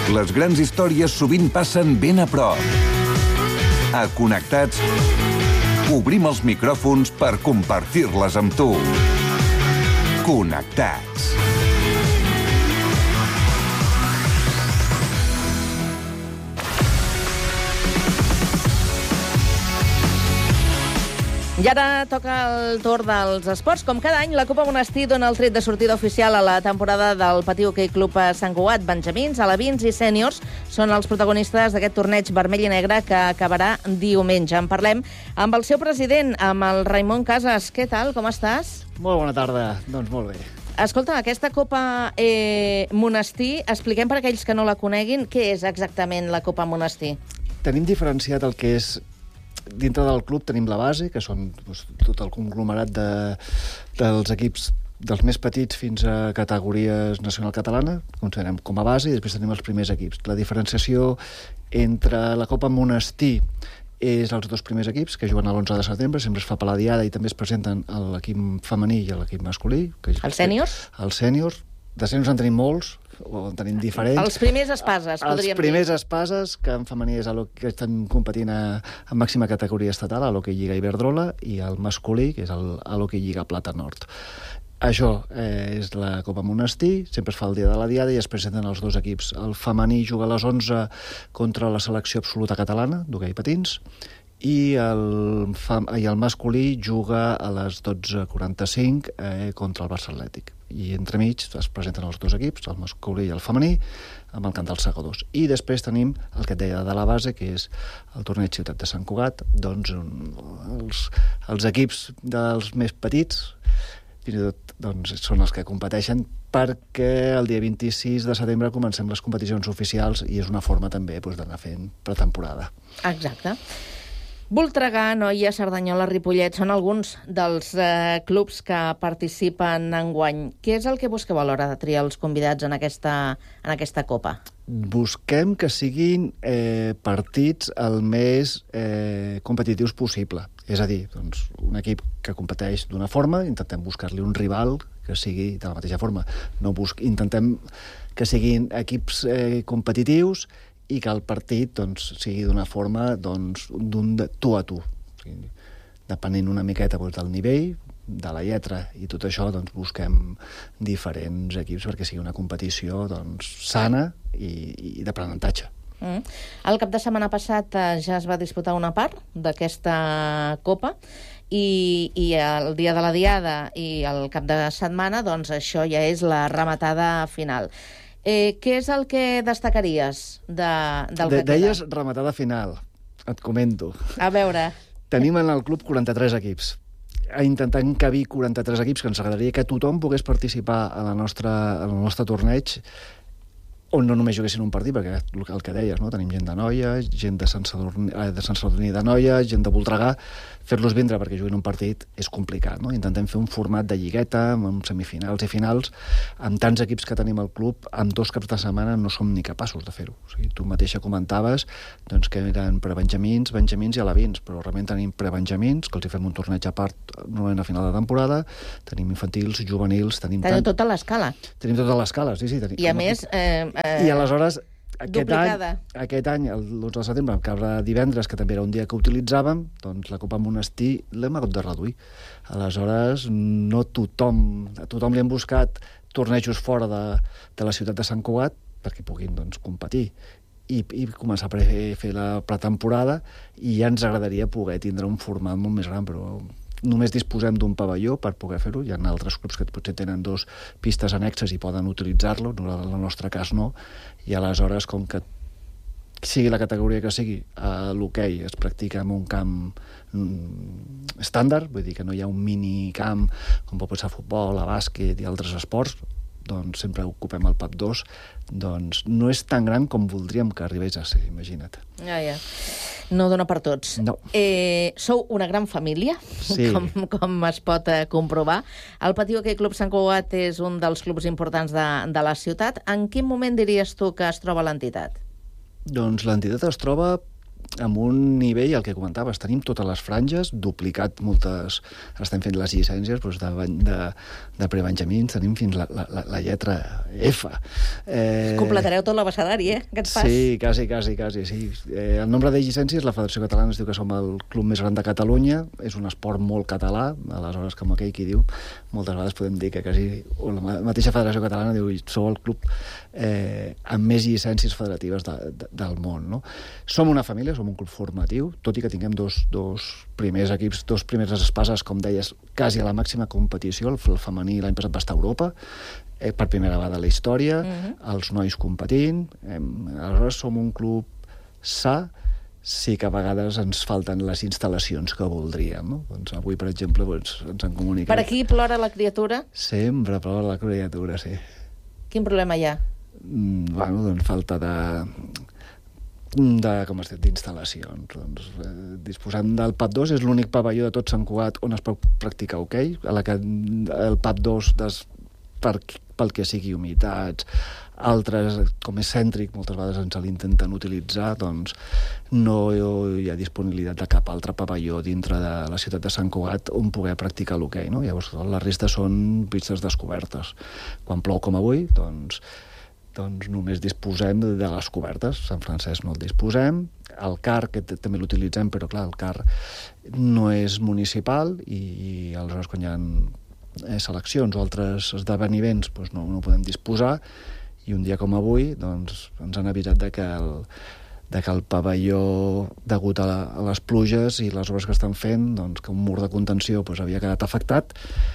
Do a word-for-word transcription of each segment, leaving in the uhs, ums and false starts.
Les grans històries sovint passen ben a prop. A Connectats, obrim els micròfons per compartir-les amb tu. Connectats. I ara toca el torn dels esports. Com cada any, la Copa Monestir dona el tret de sortida oficial a la temporada del Patí Hoquei Club Sant Cugat. Benjamins, alevins i sèniors són els protagonistes d'aquest torneig vermell i negre que acabarà diumenge. En parlem amb el seu president, amb el Raimon Casas. Què tal? Com estàs? Molt bona tarda. Doncs molt bé. Escolta, aquesta Copa eh, Monestir, expliquem per aquells que no la coneguin, què és exactament la Copa Monestir? Tenim diferenciat el que és... Dintre del club tenim la base, que són doncs, tot el conglomerat de, dels equips dels més petits fins a categories nacional catalana, considerem com a base, i després tenim els primers equips. La diferenciació entre la Copa Monestir és els dos primers equips, que juguen l'onze de setembre, sempre es fa per la diada i també es presenten l'equip femení i l'equip masculí. Que és, els sèniors? Els sèniors. De sèniors en tenim molts, o en tenim diferents. Els primers espases, podríem dir. Els primers espases, que en femení és el que estan competint a, a màxima categoria estatal, a l'Hockey Lliga Iberdrola, i el masculí, que és el, a l'Hockey Lliga Plata Nord. Això eh, és la Copa Monestir, sempre es fa el dia de la diada i es presenten els dos equips. El femení juga a les onze contra la selecció absoluta catalana, d'hoquei patins, i el, fam, i el masculí juga a les dotze quaranta-cinc eh, contra el Barça Atlètic. I entremig es presenten els dos equips, el masculí i el femení, amb el cant dels segadors. I després tenim el que et deia de la base, que és el torneig Ciutat de Sant Cugat, doncs els, els equips dels més petits, fins i tot doncs, són els que competeixen, perquè el dia vint-i-sis de setembre comencem les competicions oficials i és una forma també doncs, d'anar fent pretemporada. Exacte. Voltregà, Noia, Cerdanyola, Ripollet són alguns dels eh, clubs que participen enguany. Què és el que busqueu a l'hora de triar els convidats en aquesta, en aquesta Copa? Busquem que siguin eh, partits el més eh, competitius possible. És a dir, doncs, un equip que competeix d'una forma, intentem buscar-li un rival que sigui de la mateixa forma. No busc... Intentem que siguin equips eh, competitius i que el partit doncs, sigui d'una forma doncs, d'un de tu a tu. O sigui, depenent una miqueta doncs, del nivell, de la lletra i tot això, doncs, busquem diferents equips perquè sigui una competició doncs, sana i, i d'aprenentatge. Mm. El cap de setmana passat eh, ja es va disputar una part d'aquesta Copa i, i el dia de la diada i el cap de setmana, doncs això ja és la rematada final. Eh, què és el que destacaries de, del de, que queda? Deies rematada final, et comento. A veure... Tenim en el club quaranta-tres equips. Intentant encabir quaranta-tres equips, que ens agradaria que tothom pogués participar en el nostre, en el nostre torneig, on no només juguessin un partit, perquè el que deies, no? Tenim gent de Noia, gent de Sant Sadurní de, Sant Sadurní de Noia, gent de Voltregà. Fer-los vindre perquè juguin un partit és complicat, no? Intentem fer un format de lligueta, amb semifinals i finals. Amb tants equips que tenim al club, amb dos caps de setmana no som ni capaços de fer-ho. O sigui, tu mateixa comentaves doncs, que eren prebenjamins, benjamins i alevins, però realment tenim prebenjamins, que els hi fem un torneig a part normalment a final de temporada, tenim infantils, juvenils... Tenim Teniu tant... tota l'escala. Tenim tota l'escala, sí, sí. Tenim... I a més... Eh, eh... I aleshores... Aquest Duplicada. any, aquest any, l'onze de setembre, cada divendres, que també era un dia que utilitzàvem, doncs la Copa Monestir l'hem hagut de reduir. Aleshores, no tothom, a tothom li hem buscat tornejos fora de, de la ciutat de Sant Cugat perquè puguin doncs, competir i, i començar a fer la pretemporada, i ja ens agradaria poder tindre un format molt més gran, però només disposem d'un pavelló per poder fer-ho. Hi ha altres clubs que potser tenen dos pistes annexes i poden utilitzar-lo, en el nostre cas no, i aleshores, com que sigui la categoria que sigui, a l'hoquei es practica en un camp mm, estàndard, vull dir que no hi ha un minicamp com pot ser a futbol, a bàsquet i altres esports, doncs sempre ocupem el P A P dos, doncs no és tan gran com voldríem que arribés a ser, imagina't. Ja, ja. No dona per tots. No. Eh, sou una gran família, sí. com, com es pot eh, comprovar. El Patí Hoquei Club Sant Cugat és un dels clubs importants de, de la ciutat. En quin moment diries tu que es troba l'entitat? Doncs l'entitat es troba amb un nivell, el que comentaves, tenim totes les franges, duplicat moltes, estem fent les llicències doncs de, de, de prebenjamins, tenim fins la, la, la lletra F. Eh... Completareu tot l'abecedari, eh, aquest pas. Sí, quasi, quasi, quasi, sí. Eh, el nombre de llicències, la Federació Catalana es diu que som el club més gran de Catalunya, és un esport molt català, aleshores, com aquell qui diu, moltes vegades podem dir que quasi la mateixa Federació Catalana diu sou el club eh, amb més llicències federatives de, de, del món, no? Som una família, som un club formatiu, tot i que tinguem dos, dos primers equips, dos primeres espases, com deies, quasi a la màxima competició. El, el femení l'any passat va estar a Europa, eh, per primera vegada a la història, uh-huh. els nois competint. Eh, aleshores som un club sa, sí que a vegades ens falten les instal·lacions que voldríem, no? Doncs avui, per exemple, doncs, ens han comunicat... Per aquí plora la criatura? Sempre plora la criatura, sí. Quin problema hi ha? Mm, bueno, doncs falta de... de, com es diu, d'instal·lacions. Doncs, eh, disposem del P A D dos, és l'únic pavelló de tot Sant Cugat on es pot practicar hoquei. A la que el P A D dos, des, per, pel que sigui humitats, altres, com és cèntric, moltes vegades ens l'intenten utilitzar, doncs no hi ha disponibilitat de cap altre pavelló dintre de la ciutat de Sant Cugat on poder practicar l'hoquei, no? Llavors, la resta són pistes descobertes. Quan plou com avui, doncs doncs només disposem de les cobertes. Sant Francesc no el disposem. El C A R, que també l'utilitzem, però clar, el C A R no és municipal i, i aleshores quan hi ha seleccions o altres esdeveniments doncs no, no podem disposar, i un dia com avui doncs, ens han avisat de que el, de que el pavelló, degut a, la, a les pluges i les obres que estan fent, doncs, que un mur de contenció doncs, havia quedat afectat,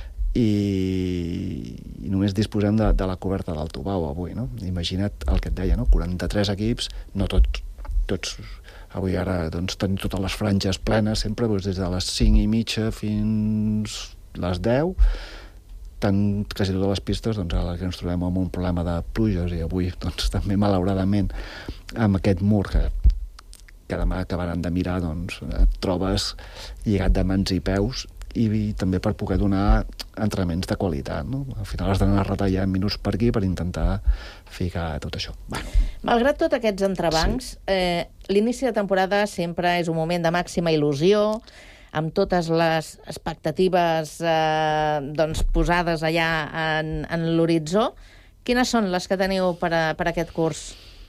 i, i només disposem de, de la coberta del Tubau avui, no? Imagina't el que et deia, no? quaranta-tres equips, no tots, tots avui ara doncs, tenim totes les franges plenes, sempre doncs, des de les cinc i mitja fins les deu, tant quasi totes les pistes, doncs ara que ens trobem amb un problema de pluges, i avui doncs, també malauradament amb aquest mur que, que demà acabaran de mirar, doncs et trobes lligat de mans i peus, i també per poder donar entrenaments de qualitat, no? Al final has d'anar retallant minuts per aquí per intentar ficar tot això. Bueno. Malgrat tots aquests entrebancs, sí. eh, l'inici de temporada sempre és un moment de màxima il·lusió, amb totes les expectatives eh, doncs, posades allà en, en l'horitzó. Quines són les que teniu per, a, per a aquest curs?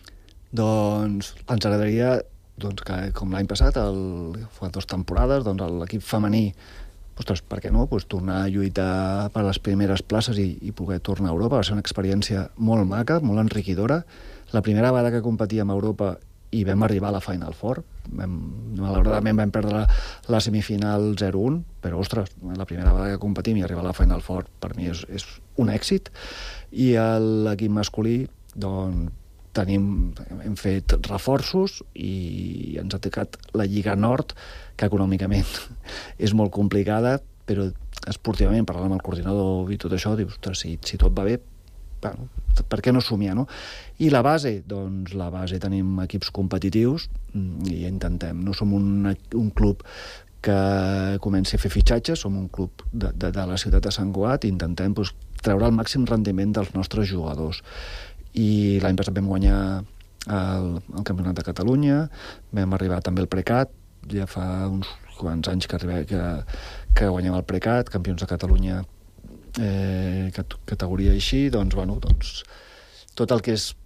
Doncs ens agradaria, doncs, que com l'any passat, el, fa dues temporades, doncs l'equip femení, ostres, per què no? Pues tornar a lluitar per les primeres places i, i poder tornar a Europa. Va ser una experiència molt maca, molt enriquidora. La primera vegada que competíem a Europa i vam arribar a la Final Four. Vam, malauradament vam perdre la, la semifinal zero un, però, ostres, la primera vegada que competim i arribar a la Final Four per mi és, és un èxit. I l'equip masculí, doncs, tenim, hem fet reforços i ens ha tocat la Lliga Nord, que econòmicament és molt complicada, però esportivament, parlant amb el coordinador i tot això, dius, si, si tot va bé, bueno, per què no somiar, no? I la base? Doncs la base tenim equips competitius i intentem. No som un, un club que comenci a fer fitxatges, som un club de, de, de la ciutat de Sant Cugat i intentem doncs, treure el màxim rendiment dels nostres jugadors. I l'any passat vam guanyar el, el Campionat de Catalunya, vam arribar també al Precat, ja fa uns quants anys que, arribem, que, que guanyem el Precat, campions de Catalunya, eh, categoria així, doncs, bueno, doncs, tot el que és